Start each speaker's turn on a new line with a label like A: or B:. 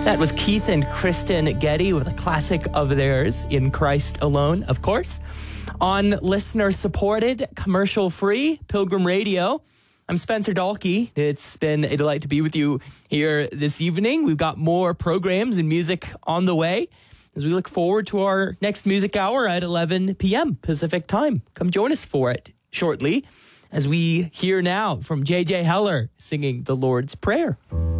A: That was Keith and Kristen Getty with a classic of theirs, In Christ Alone, of course. On listener-supported, commercial-free Pilgrim Radio, I'm Spencer Dalkey. It's been a delight to be with you here this evening. We've got more programs and music on the way as we look forward to our next music hour at 11 p.m. Pacific time. Come join us for it shortly as we hear now from J.J. Heller singing the Lord's Prayer.